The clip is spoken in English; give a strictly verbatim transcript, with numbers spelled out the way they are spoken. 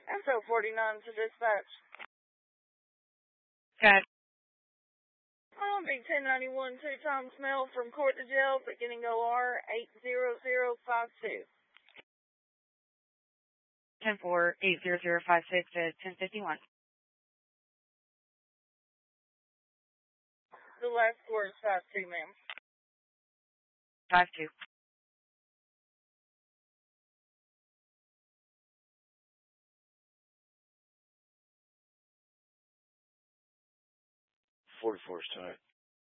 S O forty-nine to dispatch. Got I'll be ten ninety-one two times mail from court to jail, beginning O R eight zero zero five two. ten four eight zero zero five six at ten fifty-one. The last score is five two, ma'am. five two. forty-four is tight.